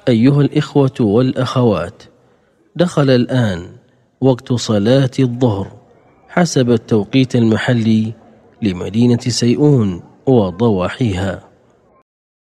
أيها الإخوة والأخوات، دخل الآن وقت صلاة الظهر حسب التوقيت المحلي لمدينة سيئون وضواحيها.